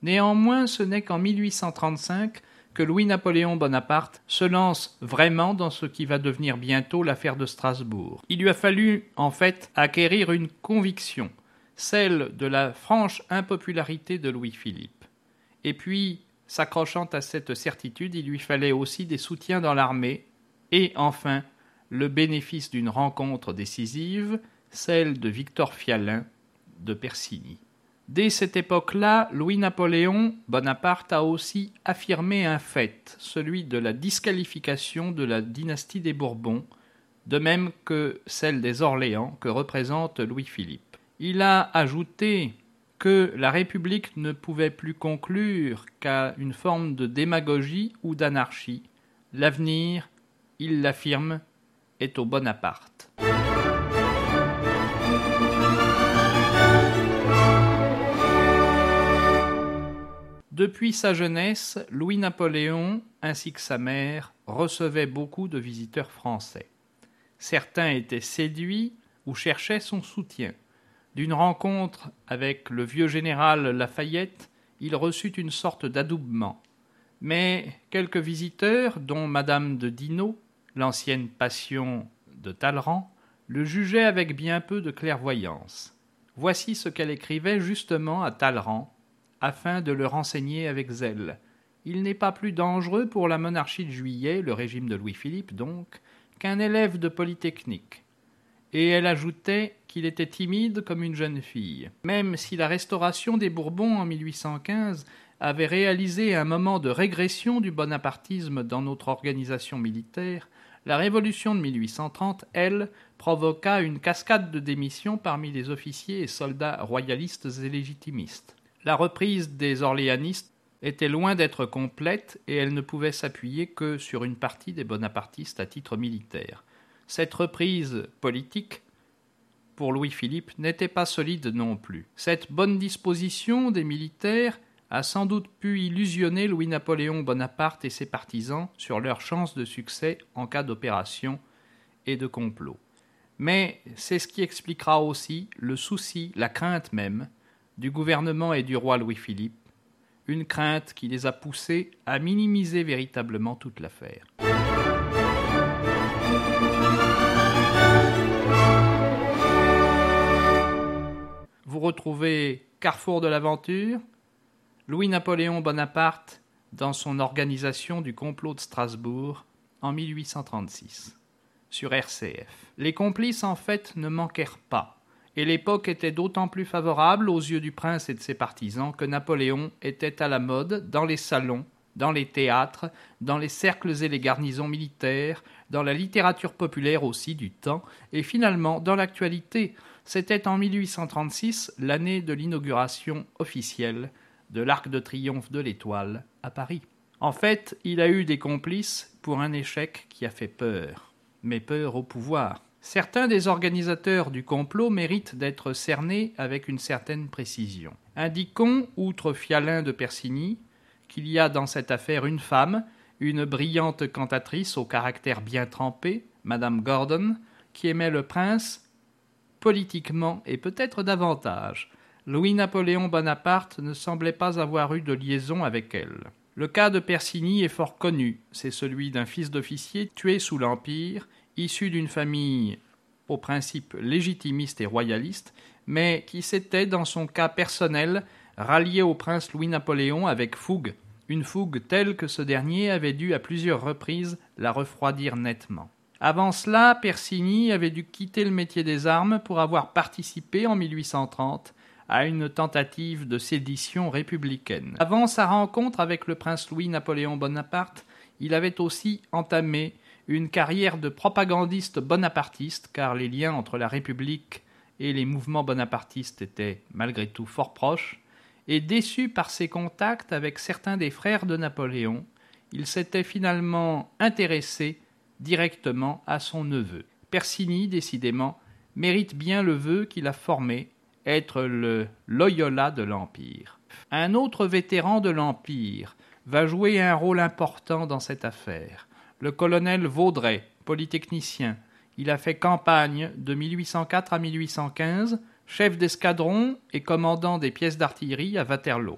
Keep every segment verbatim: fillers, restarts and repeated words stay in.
Néanmoins, ce n'est qu'en mille huit cent trente-cinq que Louis-Napoléon Bonaparte se lance vraiment dans ce qui va devenir bientôt l'affaire de Strasbourg. Il lui a fallu, en fait, acquérir une conviction, celle de la franche impopularité de Louis-Philippe. Et puis, s'accrochant à cette certitude, il lui fallait aussi des soutiens dans l'armée, et enfin, le bénéfice d'une rencontre décisive, celle de Victor Fialin de Persigny. Dès cette époque-là, Louis-Napoléon Bonaparte a aussi affirmé un fait, celui de la disqualification de la dynastie des Bourbons, de même que celle des Orléans que représente Louis-Philippe. Il a ajouté que la République ne pouvait plus conclure qu'à une forme de démagogie ou d'anarchie. L'avenir, il l'affirme, est au Bonaparte. Depuis sa jeunesse, Louis-Napoléon, ainsi que sa mère, recevaient beaucoup de visiteurs français. Certains étaient séduits ou cherchaient son soutien. D'une rencontre avec le vieux général Lafayette, il reçut une sorte d'adoubement. Mais quelques visiteurs, dont Madame de Dinaud, l'ancienne passion de Talleyrand, le jugeaient avec bien peu de clairvoyance. Voici ce qu'elle écrivait justement à Talleyrand, afin de le renseigner avec zèle. Il n'est pas plus dangereux pour la monarchie de Juillet, le régime de Louis-Philippe donc, qu'un élève de Polytechnique. Et elle ajoutait qu'il était timide comme une jeune fille. Même si la restauration des Bourbons en mille huit cent quinze avait réalisé un moment de régression du bonapartisme dans notre organisation militaire, la révolution de mille huit cent trente, elle, provoqua une cascade de démissions parmi les officiers et soldats royalistes et légitimistes. La reprise des orléanistes était loin d'être complète et elle ne pouvait s'appuyer que sur une partie des bonapartistes à titre militaire. Cette reprise politique, pour Louis-Philippe, n'était pas solide non plus. Cette bonne disposition des militaires a sans doute pu illusionner Louis-Napoléon Bonaparte et ses partisans sur leurs chances de succès en cas d'opération et de complot. Mais c'est ce qui expliquera aussi le souci, la crainte même, du gouvernement et du roi Louis-Philippe, une crainte qui les a poussés à minimiser véritablement toute l'affaire. Vous retrouvez Carrefour de l'aventure, Louis-Napoléon Bonaparte dans son organisation du complot de Strasbourg en mille huit cent trente-six, sur R C F. Les complices en fait ne manquèrent pas. Et l'époque était d'autant plus favorable aux yeux du prince et de ses partisans que Napoléon était à la mode dans les salons, dans les théâtres, dans les cercles et les garnisons militaires, dans la littérature populaire aussi du temps, et finalement dans l'actualité. C'était en mille huit cent trente-six l'année de l'inauguration officielle de l'Arc de Triomphe de l'Étoile à Paris. En fait, il a eu des complices pour un échec qui a fait peur, mais peur au pouvoir. Certains des organisateurs du complot méritent d'être cernés avec une certaine précision. Indiquons, outre Fialin de Persigny, qu'il y a dans cette affaire une femme, une brillante cantatrice au caractère bien trempé, Madame Gordon, qui aimait le prince politiquement et peut-être davantage. Louis-Napoléon Bonaparte ne semblait pas avoir eu de liaison avec elle. Le cas de Persigny est fort connu, c'est celui d'un fils d'officier tué sous l'Empire, issu d'une famille au principe légitimiste et royaliste, mais qui s'était, dans son cas personnel, rallié au prince Louis-Napoléon avec fougue, une fougue telle que ce dernier avait dû à plusieurs reprises la refroidir nettement. Avant cela, Persigny avait dû quitter le métier des armes pour avoir participé en mille huit cent trente à une tentative de sédition républicaine. Avant sa rencontre avec le prince Louis-Napoléon Bonaparte, il avait aussi entamé une carrière de propagandiste bonapartiste, car les liens entre la République et les mouvements bonapartistes étaient malgré tout fort proches, et déçu par ses contacts avec certains des frères de Napoléon, il s'était finalement intéressé directement à son neveu. Persigny, décidément, mérite bien le vœu qu'il a formé, être le Loyola de l'Empire. Un autre vétéran de l'Empire va jouer un rôle important dans cette affaire. Le colonel Vaudrey, polytechnicien, il a fait campagne de mille huit cent quatre à mille huit cent quinze, chef d'escadron et commandant des pièces d'artillerie à Waterloo.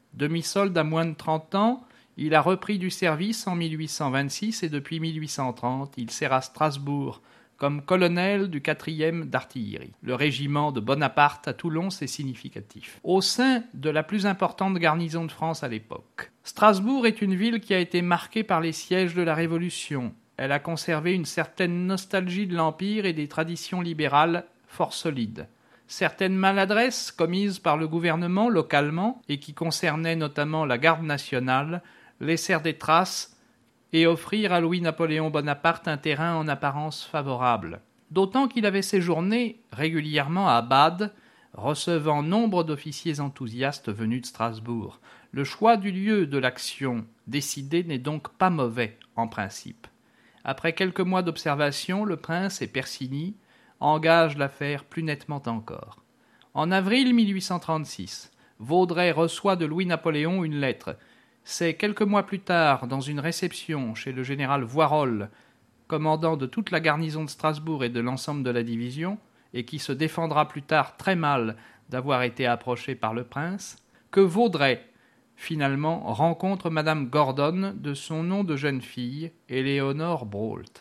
Demi-solde à moins de trente ans, il a repris du service en mille huit cent vingt-six et depuis mille huit cent trente, il sert à Strasbourg comme colonel du quatrième d'artillerie. Le régiment de Bonaparte à Toulon, c'est significatif. Au sein de la plus importante garnison de France à l'époque. Strasbourg est une ville qui a été marquée par les sièges de la Révolution. Elle a conservé une certaine nostalgie de l'Empire et des traditions libérales fort solides. Certaines maladresses commises par le gouvernement localement et qui concernaient notamment la garde nationale laissèrent des traces et offrirent à Louis-Napoléon Bonaparte un terrain en apparence favorable. D'autant qu'il avait séjourné régulièrement à Bade, recevant nombre d'officiers enthousiastes venus de Strasbourg. Le choix du lieu de l'action décidé n'est donc pas mauvais en principe. Après quelques mois d'observation, le prince et Persigny engagent l'affaire plus nettement encore. En avril mille huit cent trente-six, Vaudreuil reçoit de Louis-Napoléon une lettre. C'est quelques mois plus tard, dans une réception chez le général Voirol, commandant de toute la garnison de Strasbourg et de l'ensemble de la division, et qui se défendra plus tard très mal d'avoir été approché par le prince, que Vaudreuil, finalement, rencontre Madame Gordon de son nom de jeune fille, Éléonore Brault.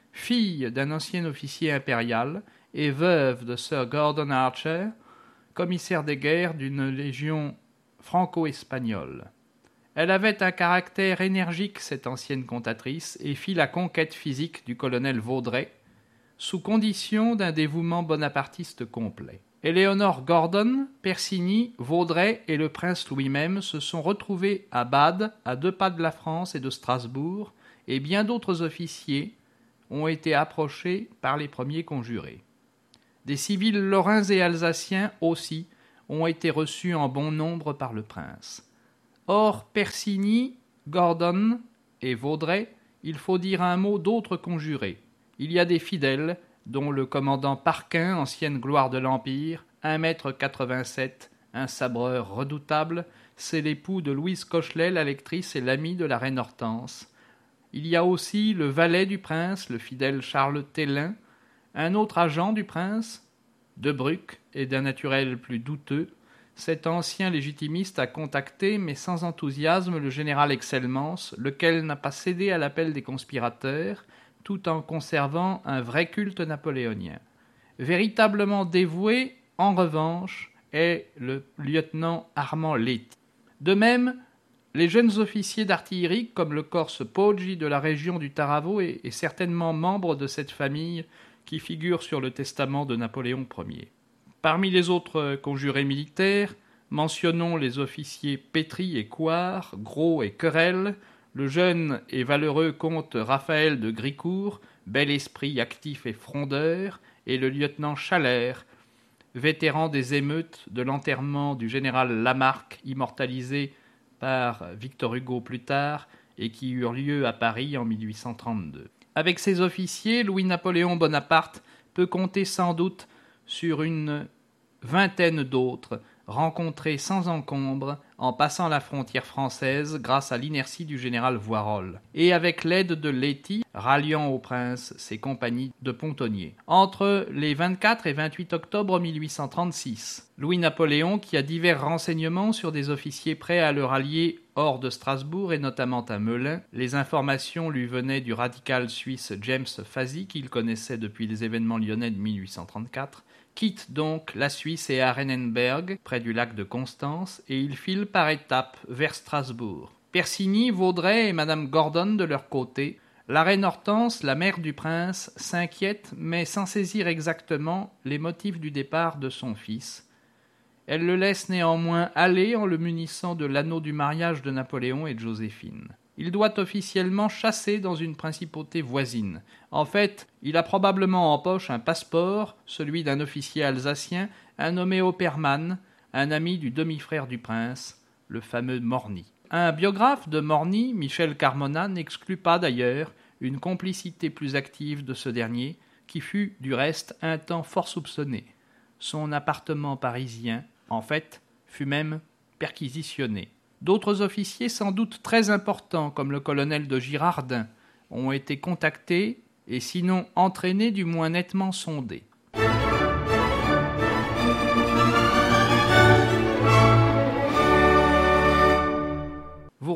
Fille d'un ancien officier impérial et veuve de Sir Gordon Archer, commissaire des guerres d'une légion franco-espagnole. Elle avait un caractère énergique, cette ancienne cantatrice, et fit la conquête physique du colonel Vaudreuil, sous condition d'un dévouement bonapartiste complet. Éléonore Gordon, Persigny, Vaudreuil et le prince Louis même se sont retrouvés à Bade, à deux pas de la France et de Strasbourg, et bien d'autres officiers ont été approchés par les premiers conjurés. Des civils lorrains et alsaciens aussi ont été reçus en bon nombre par le prince. Or, Persigny, Gordon et Vaudreuil, il faut dire un mot d'autres conjurés. Il y a des fidèles, dont le commandant Parquin, ancienne gloire de l'Empire, un mètre quatre-vingt-sept, un sabreur redoutable, c'est l'époux de Louise Cochelet, la lectrice et l'ami de la reine Hortense. Il y a aussi le valet du prince, le fidèle Charles Télin, un autre agent du prince, De Bruck, et d'un naturel plus douteux. Cet ancien légitimiste a contacté, mais sans enthousiasme, le général Excelmans, lequel n'a pas cédé à l'appel des conspirateurs, tout en conservant un vrai culte napoléonien. Véritablement dévoué, en revanche, est le lieutenant Armand Léty. De même, les jeunes officiers d'artillerie, comme le corse Poggi de la région du Taravo, est, est certainement membre de cette famille qui figure sur le testament de Napoléon Ier. Parmi les autres conjurés militaires, mentionnons les officiers Pétry et Couard, Gros et Querelle, le jeune et valeureux comte Raphaël de Gricourt, bel esprit actif et frondeur, et le lieutenant Chalère, vétéran des émeutes de l'enterrement du général Lamarque, immortalisé par Victor Hugo plus tard, et qui eurent lieu à Paris en mille huit cent trente-deux. Avec ces officiers, Louis-Napoléon Bonaparte peut compter sans doute sur une vingtaine d'autres, rencontrés sans encombre en passant la frontière française grâce à l'inertie du général Voirol, et avec l'aide de Léty, ralliant au prince ses compagnies de pontonniers. Entre les vingt-quatre et vingt-huit octobre mille huit cent trente-six, Louis-Napoléon, qui a divers renseignements sur des officiers prêts à le rallier hors de Strasbourg et notamment à Melun, les informations lui venaient du radical suisse James Fazy, qu'il connaissait depuis les événements lyonnais de mille huit cent trente-quatre, quitte donc la Suisse et Arenenberg, près du lac de Constance, et il file par étapes vers Strasbourg. Persigny, Vaudreuil et Madame Gordon de leur côté, la reine Hortense, la mère du prince, s'inquiète, mais sans saisir exactement les motifs du départ de son fils. Elle le laisse néanmoins aller en le munissant de l'anneau du mariage de Napoléon et de Joséphine. Il doit officiellement chasser dans une principauté voisine. En fait, il a probablement en poche un passeport, celui d'un officier alsacien, un nommé Oppermann, un ami du demi-frère du prince, le fameux Morny. Un biographe de Morny, Michel Carmona, n'exclut pas d'ailleurs une complicité plus active de ce dernier, qui fut, du reste, un temps fort soupçonné. Son appartement parisien, en fait, fut même perquisitionné. D'autres officiers sans doute très importants, comme le colonel de Girardin, ont été contactés et sinon entraînés, du moins nettement sondés.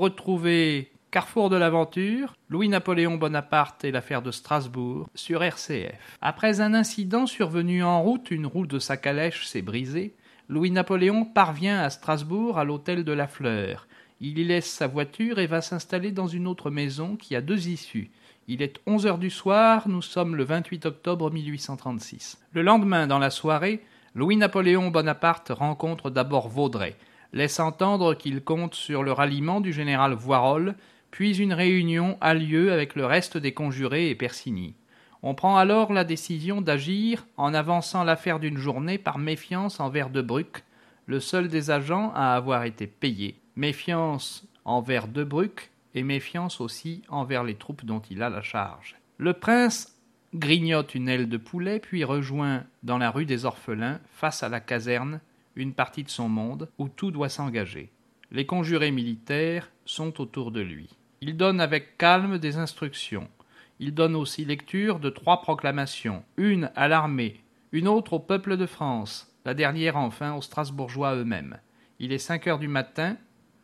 retrouvez Carrefour de l'aventure, Louis-Napoléon Bonaparte et l'affaire de Strasbourg sur R C F. Après un incident survenu en route, une roue de sa calèche s'est brisée. Louis-Napoléon parvient à Strasbourg à l'hôtel de la Fleur. Il y laisse sa voiture et va s'installer dans une autre maison qui a deux issues. Il est onze heures du soir, nous sommes le vingt-huit octobre mille huit cent trente-six. Le lendemain, dans la soirée, Louis-Napoléon Bonaparte rencontre d'abord Vaudrey, laisse entendre qu'il compte sur le ralliement du général Voirol, puis une réunion a lieu avec le reste des conjurés et Persigny. On prend alors la décision d'agir en avançant l'affaire d'une journée par méfiance envers De Bruck, le seul des agents à avoir été payé. Méfiance envers De Bruck et méfiance aussi envers les troupes dont il a la charge. Le prince grignote une aile de poulet, puis rejoint dans la rue des Orphelins, face à la caserne, une partie de son monde où tout doit s'engager. Les conjurés militaires sont autour de lui. Il donne avec calme des instructions. Il donne aussi lecture de trois proclamations, une à l'armée, une autre au peuple de France, la dernière enfin aux Strasbourgeois eux-mêmes. Il est cinq heures du matin,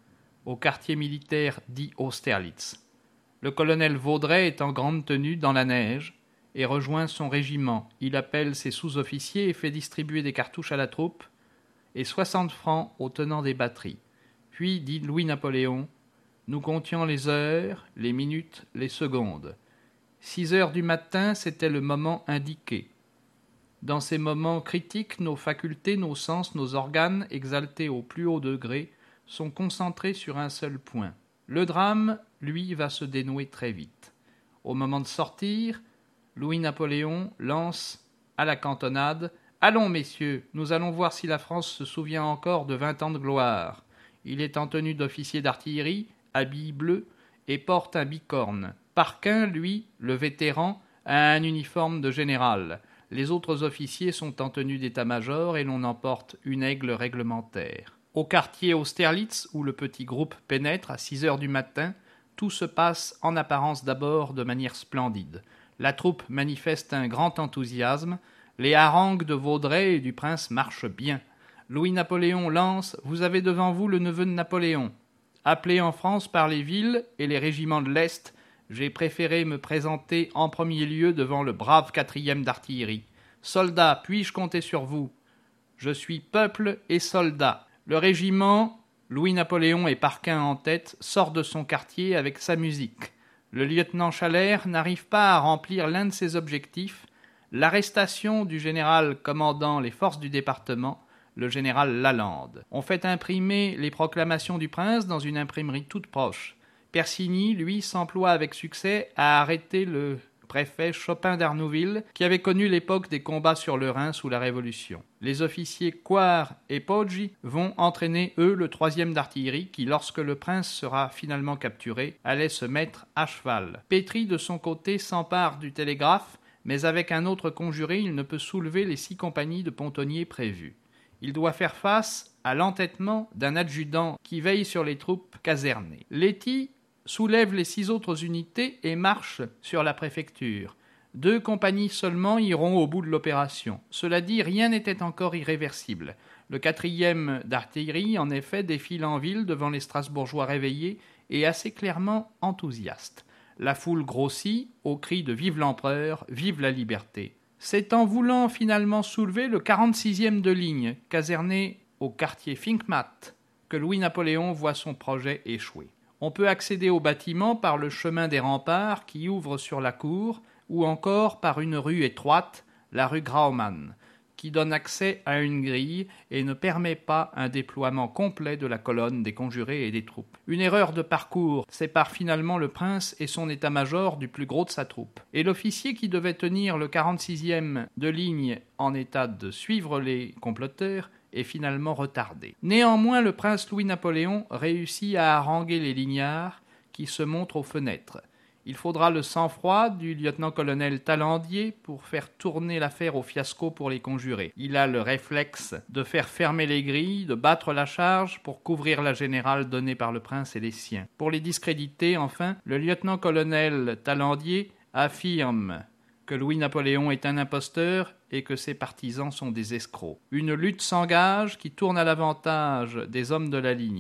au quartier militaire dit Austerlitz. Le colonel Vaudrey est en grande tenue dans la neige et rejoint son régiment. Il appelle ses sous-officiers et fait distribuer des cartouches à la troupe et soixante francs aux tenants des batteries. Puis, dit Louis-Napoléon, nous comptions les heures, les minutes, les secondes. Six heures du matin, c'était le moment indiqué. Dans ces moments critiques, nos facultés, nos sens, nos organes, exaltés au plus haut degré, sont concentrés sur un seul point. Le drame, lui, va se dénouer très vite. Au moment de sortir, Louis-Napoléon lance à la cantonade « Allons, messieurs, nous allons voir si la France se souvient encore de vingt ans de gloire. » Il est en tenue d'officier d'artillerie, habit bleu, et porte un bicorne. Parquin, lui, le vétéran, a un uniforme de général. Les autres officiers sont en tenue d'état-major et l'on emporte une aigle réglementaire. Au quartier Austerlitz, où le petit groupe pénètre à six heures du matin, tout se passe en apparence d'abord de manière splendide. La troupe manifeste un grand enthousiasme. Les harangues de Vaudrey et du prince marchent bien. Louis-Napoléon lance « Vous avez devant vous le neveu de Napoléon. Appelé en France par les villes et les régiments de l'Est, j'ai préféré me présenter en premier lieu devant le brave quatrième d'artillerie. Soldats, puis-je compter sur vous? Je suis peuple et soldat. » Le régiment, Louis-Napoléon et Parquin en tête, sort de son quartier avec sa musique. Le lieutenant Chalère n'arrive pas à remplir l'un de ses objectifs, l'arrestation du général commandant les forces du département, le général Lalande. On fait imprimer les proclamations du prince dans une imprimerie toute proche. Persigny, lui, s'emploie avec succès à arrêter le préfet Chopin d'Arnouville, qui avait connu l'époque des combats sur le Rhin sous la Révolution. Les officiers Coire et Poggi vont entraîner, eux, le troisième d'artillerie, qui, lorsque le prince sera finalement capturé, allait se mettre à cheval. Pétry, de son côté, s'empare du télégraphe, mais avec un autre conjuré, il ne peut soulever les six compagnies de pontonniers prévues. Il doit faire face à l'entêtement d'un adjudant qui veille sur les troupes casernées. Léty soulève les six autres unités et marche sur la préfecture. Deux compagnies seulement iront au bout de l'opération. Cela dit, rien n'était encore irréversible. Le quatrième d'artillerie, en effet, défile en ville devant les Strasbourgeois réveillés et assez clairement enthousiastes. La foule grossit au cri de « Vive l'empereur, vive la liberté !» C'est en voulant finalement soulever le quarante-sixième de ligne, caserné au quartier Finkmatt, que Louis-Napoléon voit son projet échouer. On peut accéder au bâtiment par le chemin des remparts qui ouvre sur la cour, ou encore par une rue étroite, la rue Graumann, qui donne accès à une grille et ne permet pas un déploiement complet de la colonne des conjurés et des troupes. Une erreur de parcours sépare finalement le prince et son état-major du plus gros de sa troupe. Et l'officier qui devait tenir le quarante-sixième de ligne en état de suivre les comploteurs est finalement retardé. Néanmoins, le prince Louis-Napoléon réussit à haranguer les lignards qui se montrent aux fenêtres. Il faudra le sang-froid du lieutenant-colonel Talandier pour faire tourner l'affaire au fiasco pour les conjurés. Il a le réflexe de faire fermer les grilles, de battre la charge pour couvrir la générale donnée par le prince et les siens. Pour les discréditer, enfin, le lieutenant-colonel Talandier affirme que Louis-Napoléon est un imposteur et que ses partisans sont des escrocs. Une lutte s'engage qui tourne à l'avantage des hommes de la ligne.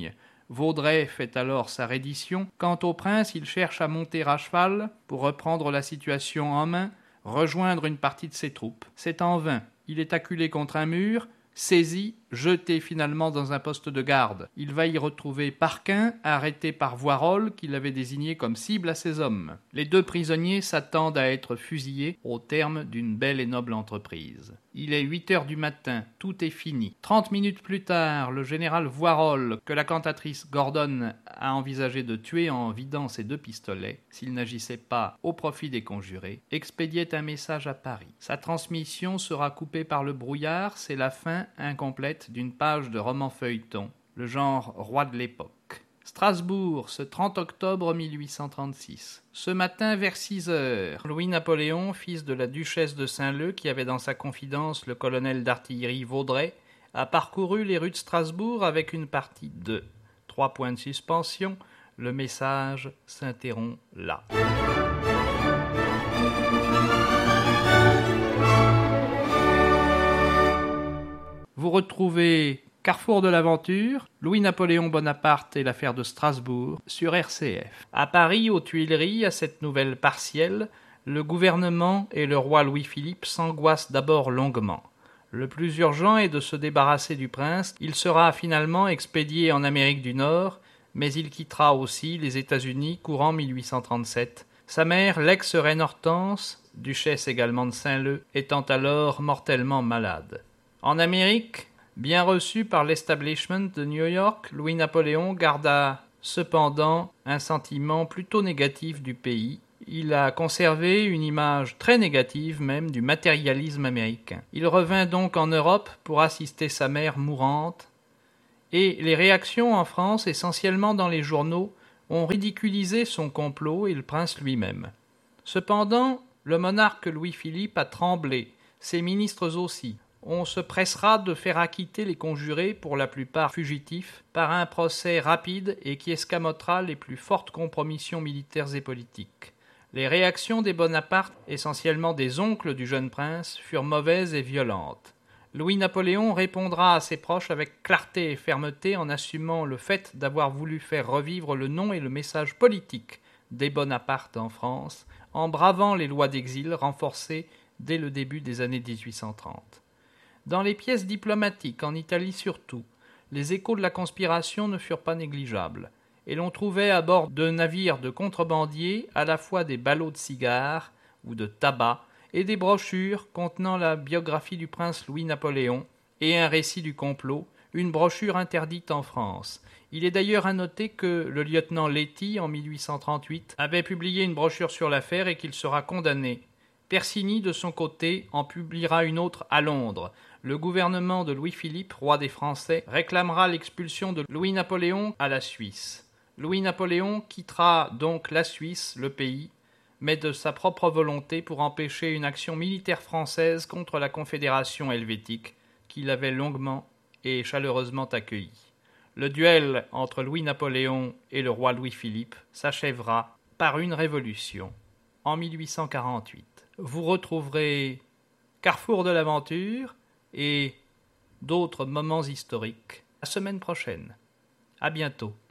Vaudrey fait alors sa reddition. Quant au prince, il cherche à monter à cheval pour reprendre la situation en main, rejoindre une partie de ses troupes. C'est en vain. Il est acculé contre un mur, saisi, jeté finalement dans un poste de garde. Il va y retrouver Parquin, arrêté par Voirol, qui l'avait désigné comme cible à ses hommes. Les deux prisonniers s'attendent à être fusillés au terme d'une belle et noble entreprise. Il est huit heures du matin, tout est fini. Trente minutes plus tard, le général Voirol, que la cantatrice Gordon a envisagé de tuer en vidant ses deux pistolets, s'il n'agissait pas au profit des conjurés, expédiait un message à Paris. Sa transmission sera coupée par le brouillard, c'est la fin incomplète d'une page de roman feuilleton, le genre roi de l'époque. Strasbourg, ce trente octobre mille huit cent trente-six. Ce matin vers six heures, Louis-Napoléon, fils de la duchesse de Saint-Leu, qui avait dans sa confidence le colonel d'artillerie Vaudrey, a parcouru les rues de Strasbourg avec une partie de trois points de suspension. Le message s'interrompt là. Vous retrouvez Carrefour de l'aventure, Louis-Napoléon Bonaparte et l'affaire de Strasbourg sur R C F. À Paris, aux Tuileries, à cette nouvelle partielle, le gouvernement et le roi Louis-Philippe s'angoissent d'abord longuement. Le plus urgent est de se débarrasser du prince. Il sera finalement expédié en Amérique du Nord, mais il quittera aussi les États-Unis courant mille huit cent trente-sept. Sa mère, l'ex-reine Hortense, duchesse également de Saint-Leu, étant alors mortellement malade. En Amérique, bien reçu par l'establishment de New York, Louis-Napoléon garda cependant un sentiment plutôt négatif du pays. Il a conservé une image très négative même du matérialisme américain. Il revint donc en Europe pour assister sa mère mourante, et les réactions en France, essentiellement dans les journaux, ont ridiculisé son complot et le prince lui-même. Cependant, le monarque Louis-Philippe a tremblé, ses ministres aussi. On se pressera de faire acquitter les conjurés, pour la plupart fugitifs, par un procès rapide et qui escamotera les plus fortes compromissions militaires et politiques. Les réactions des Bonaparte, essentiellement des oncles du jeune prince, furent mauvaises et violentes. Louis-Napoléon répondra à ses proches avec clarté et fermeté en assumant le fait d'avoir voulu faire revivre le nom et le message politique des Bonaparte en France, en bravant les lois d'exil renforcées dès le début des années dix-huit cent trente. Dans les pièces diplomatiques, en Italie surtout, les échos de la conspiration ne furent pas négligeables, et l'on trouvait à bord de navires de contrebandiers à la fois des ballots de cigares ou de tabac et des brochures contenant la biographie du prince Louis-Napoléon et un récit du complot, une brochure interdite en France. Il est d'ailleurs à noter que le lieutenant Lety, en mille huit cent trente-huit, avait publié une brochure sur l'affaire et qu'il sera condamné. Persigny, de son côté, en publiera une autre à Londres. Le gouvernement de Louis-Philippe, roi des Français, réclamera l'expulsion de Louis-Napoléon à la Suisse. Louis-Napoléon quittera donc la Suisse, le pays, mais de sa propre volonté pour empêcher une action militaire française contre la Confédération helvétique, qu'il avait longuement et chaleureusement accueillie. Le duel entre Louis-Napoléon et le roi Louis-Philippe s'achèvera par une révolution en mille huit cent quarante-huit. Vous retrouverez Carrefour de l'aventure et d'autres moments historiques la semaine prochaine. À bientôt.